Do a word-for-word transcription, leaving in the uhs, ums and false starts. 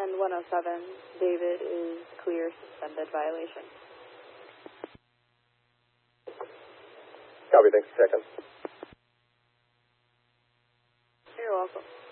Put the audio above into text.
and one oh seven, David is clear suspended violation. Copy, thanks for checking. You're welcome.